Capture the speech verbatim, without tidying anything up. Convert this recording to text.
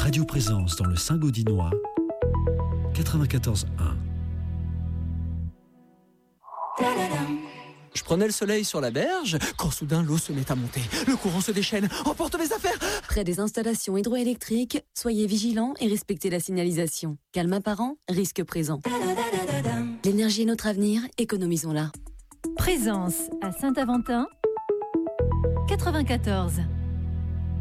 Radio Présence dans le Saint-Gaudinois, quatre-vingt-quatorze un. Je prenais le soleil sur la berge, quand soudain l'eau se met à monter. Le courant se déchaîne, emporte mes affaires. Près des installations hydroélectriques, soyez vigilants et respectez la signalisation. Calme apparent, risque présent. L'énergie est notre avenir, économisons-la. Présence à Saint-Aventin, quatre-vingt-quatorze.